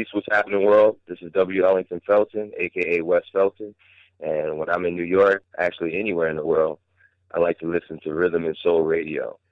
Peace, what's happening, world? This is W. Ellington Felton, a.k.a. Wes Felton. And when I'm in New York, actually anywhere in the world, I like to listen to Rhythm and Soul Radio.